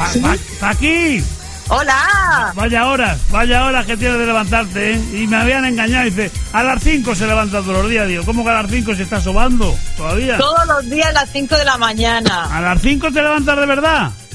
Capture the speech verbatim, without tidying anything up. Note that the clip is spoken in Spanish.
¿Sí? Aquí. Hola. Vaya horas, vaya horas que tienes de levantarte, ¿eh? Y me habían engañado, dice, a las cinco se levanta todos los días. Digo, ¿cómo que a las cinco se está sobando todavía? Todos los días a las cinco de la mañana. ¿A las cinco te levantas de verdad?